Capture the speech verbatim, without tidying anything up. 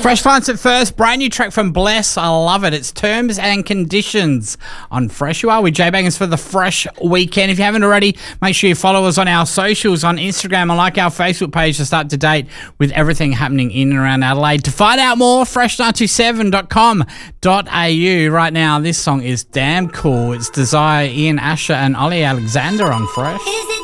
Fresh Plants at first, brand new track from Bless. I love it. It's Terms and Conditions on Fresh. You are with J-Bangers for the Fresh Weekend. If you haven't already, make sure you follow us on our socials on Instagram and like our Facebook page to stay up to date with everything happening in and around Adelaide. To find out more, fresh nine two seven dot com dot a u. Right now, this song is damn cool. It's Desire, Ian Asher and Ollie Alexander on Fresh. Is it